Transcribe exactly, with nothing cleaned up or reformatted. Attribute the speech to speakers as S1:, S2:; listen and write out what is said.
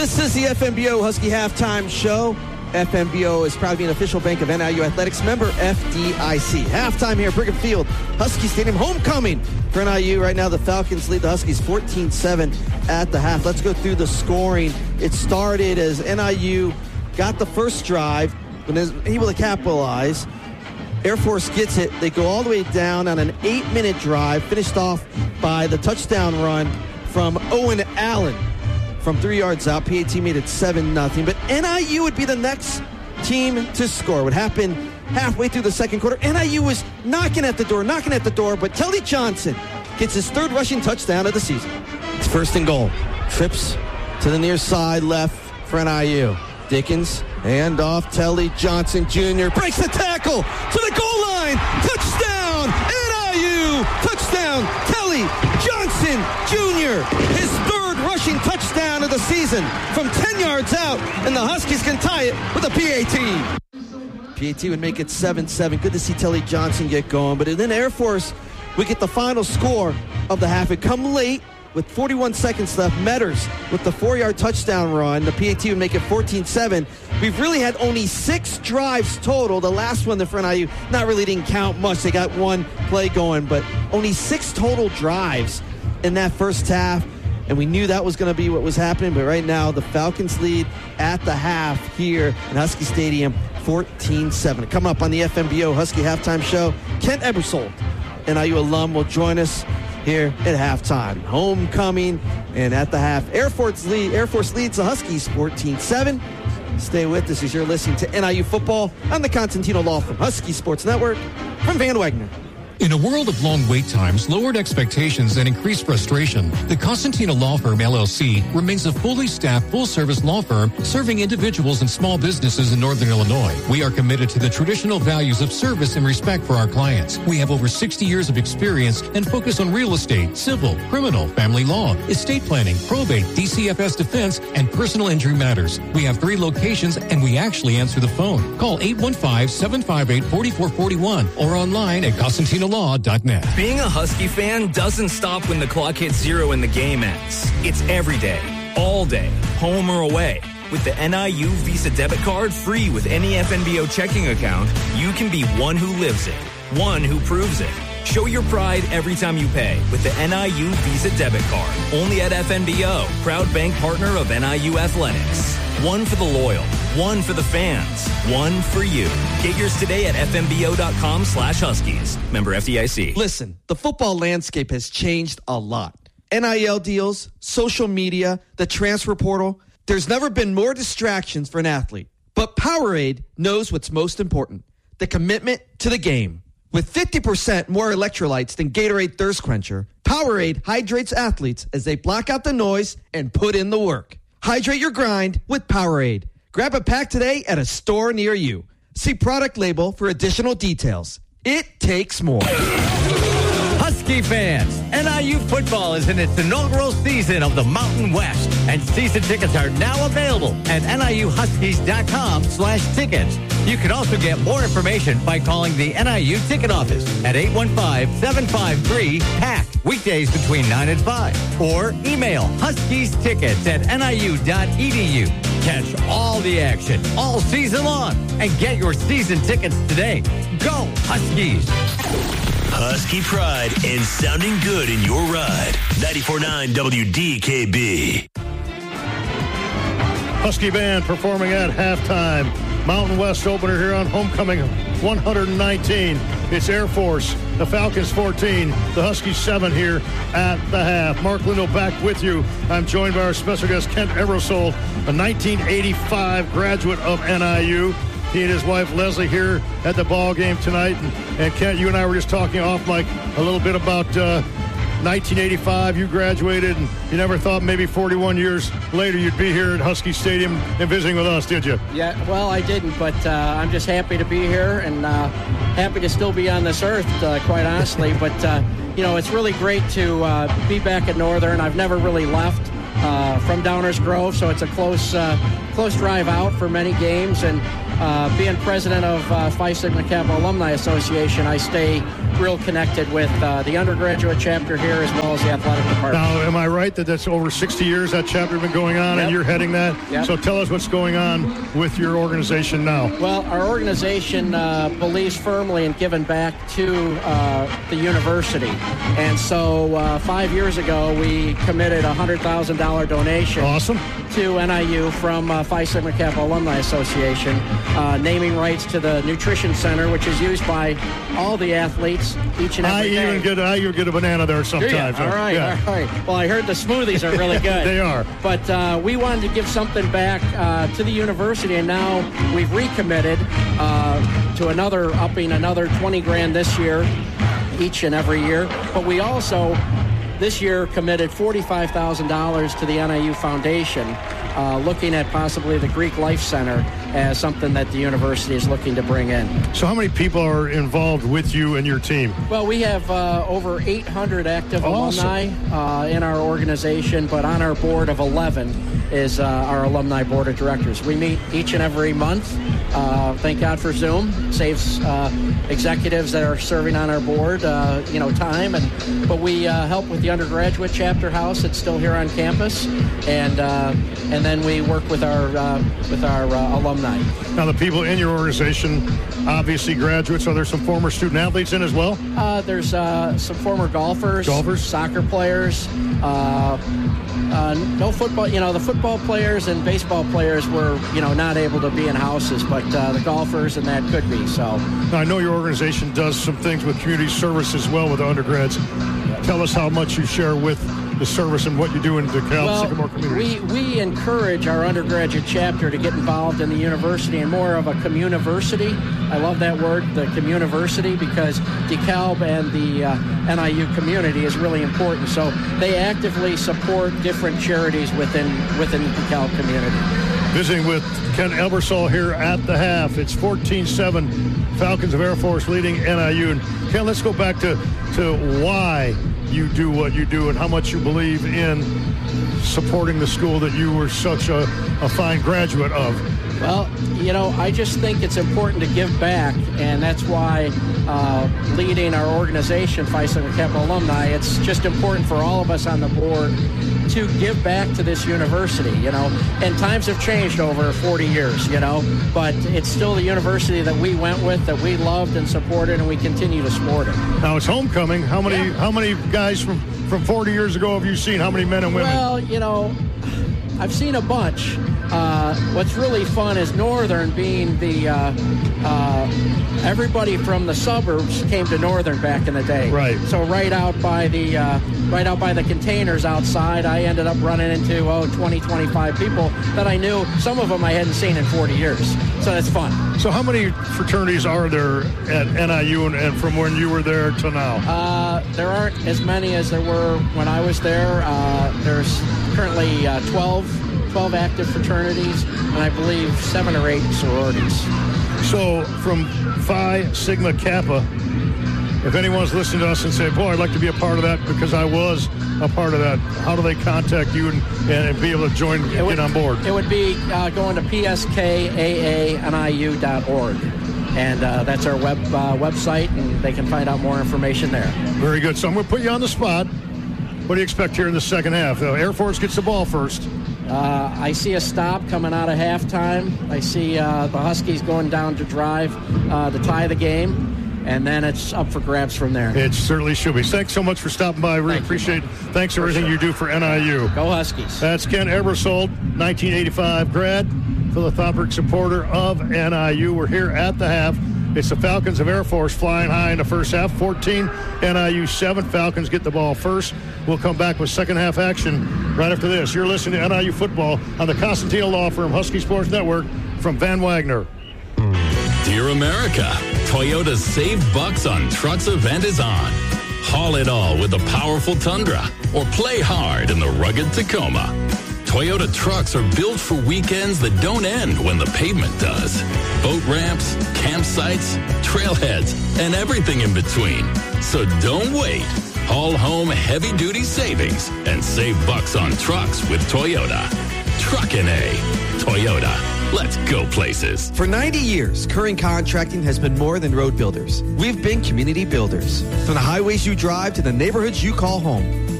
S1: This is the F M B O Husky Halftime Show. F M B O is proud to be an official bank of N I U Athletics, member F D I C. Halftime here at Brigham Field, Husky Stadium, homecoming for N I U. Right now, the Falcons lead the Huskies fourteen seven at the half. Let's go through the scoring. It started as N I U got the first drive, and is able to capitalize. Air Force gets it. They go all the way down on an eight-minute drive, finished off by the touchdown run from Owen Allen from three yards out. P A T made it seven nothing. But N I U would be the next team to score. What happened halfway through the second quarter, N I U was knocking at the door, knocking at the door, but Telly Johnson gets his third rushing touchdown of the season. It's first and goal. Trips to the near side left for N I U. Dickens, hand off, Telly Johnson Junior breaks the tackle to the goal line. Touchdown, N I U. Touchdown, Telly Johnson Junior His third rushing touchdown of the season from ten yards out, and the Huskies can tie it with a P A T. P A T would make it seven seven. Good to see Telly Johnson get going. But then Air Force would get the final score of the half. It come late with forty-one seconds left. Metters with the four-yard touchdown run. The P A T would make it fourteen seven. We've really had only six drives total. The last one, the for N I U, not really didn't count much. They got one play going, but only six total drives in that first half. And we knew that was going to be what was happening. But right now, the Falcons lead at the half here in Husky Stadium, fourteen seven. Coming up on the F M B O Husky Halftime Show, Kent Ebersold, N I U alum, will join us here at halftime. Homecoming, and at the half, Air Force lead. Air Force leads the Huskies fourteen seven. Stay with us as you're listening to N I U football on the Constantino Law Firm Husky Sports Network from Van Wagner.
S2: In a world of long wait times, lowered expectations, and increased frustration, the Constantino Law Firm, L L C, remains a fully staffed, full-service law firm serving individuals and small businesses in Northern Illinois. We are committed to the traditional values of service and respect for our clients. We have over sixty years of experience and focus on real estate, civil, criminal, family law, estate planning, probate, D C F S defense, and personal injury matters. We have three locations, and we actually answer the phone. Call eight one five, seven five eight, four four four one or online at Constantino Law dot net.
S3: Being a Husky fan doesn't stop when the clock hits zero and the game ends. It's every day, all day, home or away. With the N I U Visa debit card free with any F N B O checking account, you can be one who lives it, one who proves it. Show your pride every time you pay with the N I U Visa debit card. Only at F N B O, proud bank partner of N I U Athletics. One for the loyal, one for the fans, one for you. Get yours today at F M B O dot com slash Huskies. Member F D I C.
S1: Listen, the football landscape has changed a lot. N I L deals, social media, the transfer portal. There's never been more distractions for an athlete. But Powerade knows what's most important, the commitment to the game. With fifty percent more electrolytes than Gatorade Thirst Quencher, Powerade hydrates athletes as they block out the noise and put in the work. Hydrate your grind with Powerade. Grab a pack today at a store near you. See product label for additional details. It takes more.
S4: Husky fans, N I U football is in its inaugural season of the Mountain West, and season tickets are now available at N I U Huskies dot com slash tickets. You can also get more information by calling the N I U ticket office at eight one five, seven five three, P A C, weekdays between nine and five, or email Huskies Tickets at N I U dot E D U. Catch all the action all season long and get your season tickets today. Go Huskies!
S5: Husky pride and sounding good in your ride. ninety-four point nine W D K B.
S6: Husky band performing at halftime. Mountain West opener here on homecoming one hundred nineteen. It's Air Force, the Falcons fourteen, the Huskies seven here at the half. Mark Lindo back with you. I'm joined by our special guest, Kent Ebersold, a nineteen eighty-five graduate of N I U. He and his wife, Leslie, here at the ball game tonight. And, and Kent, you and I were just talking off mic a little bit about uh, nineteen eighty-five. You graduated, and you never thought maybe forty-one years later you'd be here at Husky Stadium and visiting with us, did you?
S7: Yeah, well, I didn't, but uh, I'm just happy to be here and uh, happy to still be on this earth, uh, quite honestly. But, uh, you know, it's really great to uh, be back at Northern. I've never really left uh, from Downers Grove, so it's a close, uh, close drive out for many games. And Uh, being president of uh, Phi Sigma Kappa Alumni Association, I stay real connected with uh, the undergraduate chapter here as well as the athletic department.
S6: Now, am I right that that's over sixty years that chapter has been going on,
S7: Yep.
S6: and you're heading that?
S7: Yep.
S6: So tell us what's going on with your organization now.
S7: Well, our organization uh, believes firmly in giving back to uh, the university. And so uh, five years ago, we committed a one hundred thousand dollars donation
S6: Awesome.
S7: to N I U from uh, Phi Sigma Kappa Alumni Association, uh, naming rights to the nutrition center, which is used by all the athletes each and
S6: I
S7: every day.
S6: even get I even get a banana there
S7: Do you?
S6: sometimes.
S7: All right,
S6: Yeah.
S7: all right. Well, I heard the smoothies are really good.
S6: They are.
S7: But uh, we wanted to give something back uh, to the university, and now we've recommitted uh, to another, upping another twenty grand this year, each and every year. But we also, this year, committed forty-five thousand dollars to the N I U Foundation, uh, looking at possibly the Greek Life Center as something that the university is looking to bring in.
S6: So how many people are involved with you and your team?
S7: Well, we have uh, over eight hundred active
S6: Awesome.
S7: alumni uh, in our organization, but on our board of eleven is uh, our alumni board of directors. We meet each and every month. Uh, thank God for Zoom. Saves uh, executives that are serving on our board, uh, you know, time. And but we uh, help with the undergraduate chapter house that's still here on campus, and uh, and then we work with our uh, with our uh, alumni.
S6: Now, the people in your organization, obviously graduates. Are there some former student athletes in as well?
S7: Uh, there's uh, some former golfers,
S6: Golfers.
S7: soccer players, uh, uh, no football. You know, the football players and baseball players were, you know, not able to be in houses, but uh, the golfers and that could be. So,
S6: Now, I know your organization does some things with community service as well with undergrads. Tell us how much you share with the service and what you do in the Cal
S7: well,
S6: Sycamore community.
S7: we we encourage our undergraduate chapter to get involved in the university and more of a communiversity. I love that word, the communiversity, because DeKalb and the uh, N I U community is really important. So they actively support different charities within within the DeKalb community.
S6: Visiting with Ken Ebersol here at the half. It's fourteen seven, Falcons of Air Force leading N I U. And Ken, let's go back to, to why you do what you do and how much you believe in supporting the school that you were such a, a fine graduate of.
S7: Well, you know, I just think it's important to give back, and that's why uh, leading our organization, Phi Sigma Kappa Alumni, it's just important for all of us on the board to give back to this university, you know. And times have changed over forty years, you know, but it's still the university that we went with, that we loved and supported, and we continue to support it.
S6: Now it's homecoming. How many
S7: Yeah.
S6: how many guys from, from forty years ago have you seen? How many men and women?
S7: Well, you know, I've seen a bunch. Uh, what's really fun is Northern being the, uh, uh, everybody from the suburbs came to Northern back in the day.
S6: Right.
S7: So right out by the, uh, right out by the containers outside, I ended up running into, oh, twenty, twenty-five people that I knew. Some of them I hadn't seen in forty years. So that's fun.
S6: So how many fraternities are there at N I U and, and from when you were there to now?
S7: Uh, there aren't as many as there were when I was there. Uh, there's currently uh, twelve, twelve active fraternities, and I believe seven or eight sororities.
S6: So from Phi Sigma Kappa, if anyone's listening to us and say, boy, I'd like to be a part of that because I was a part of that, how do they contact you and, and be able to join,
S7: It would,
S6: get on board?
S7: It would be uh, going to P S K A A N I U dot org. And uh, that's our web uh, website, and they can find out more information there.
S6: Very good. So I'm going to put you on the spot. What do you expect here in the second half? The Air Force gets the ball first.
S7: Uh, I see a stop coming out of halftime. I see uh, the Huskies going down to drive uh, to tie the game, and then it's up for grabs from there.
S6: It certainly should be. Thanks so much for stopping by. I really
S7: Thank you,
S6: appreciate it.
S7: Mike.
S6: Thanks for everything
S7: sure.
S6: you do for N I U.
S7: Go Huskies.
S6: That's Ken Ebersold, nineteen eighty-five grad, philanthropic supporter of N I U. We're here at the half. It's the Falcons of Air Force flying high in the first half. fourteen, N I U seven. Falcons get the ball first. We'll come back with second half action right after this. You're listening to N I U football on the Constantino Law Firm Husky Sports Network from Van Wagner.
S8: Dear America, Toyota's Save Bucks on Trucks event is on. Haul it all with the powerful Tundra or play hard in the rugged Tacoma. Toyota trucks are built for weekends that don't end when the pavement does. Boat ramps, campsites, trailheads, and everything in between. So don't wait. Haul home heavy-duty savings and save bucks on trucks with Toyota. Truckin' A. Toyota. Let's go places.
S1: For ninety years, Curran Contracting has been more than road builders. We've been community builders. From the highways you drive to the neighborhoods you call home,